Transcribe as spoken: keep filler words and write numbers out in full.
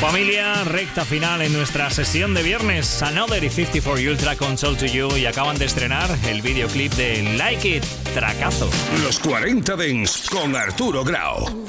Familia, recta final en nuestra sesión de viernes. Another y cincuenta y cuatro Ultra Console to You, y acaban de estrenar el videoclip de Like It, tracazo. Los cuarenta Dance con Arturo Grau.